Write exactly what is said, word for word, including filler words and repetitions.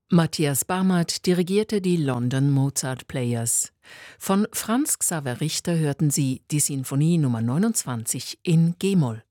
Matthias Barmert dirigierte die London Mozart Players. Von Franz Xaver Richter hörten Sie die Sinfonie Nummer neunundzwanzig in G-Moll.